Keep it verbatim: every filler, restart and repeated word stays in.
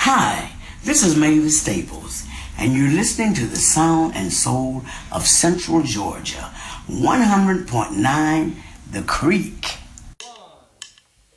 Hi, this is Mavis Staples, and you're listening to the sound and soul of Central Georgia, one hundred point nine The Creek.